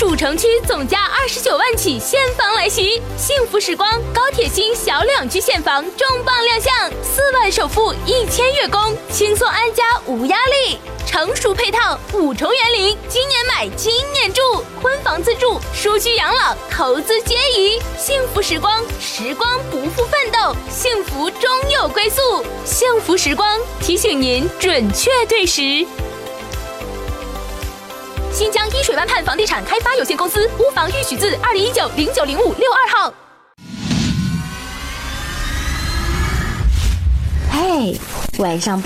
主城区总价29万起现房来袭，幸福时光高铁新小2居现房重磅亮相，4万首付1000月供，轻松安家无压力。成熟配套5重园林，今年买今年住，婚房自住，舒居养老，投资皆宜。幸福时光，时光不负奋斗，幸福终有归宿。幸福时光提醒您准确对时。新疆伊水湾畔房地产开发有限公司屋房预取自2019-0905-62号。 嘿，晚上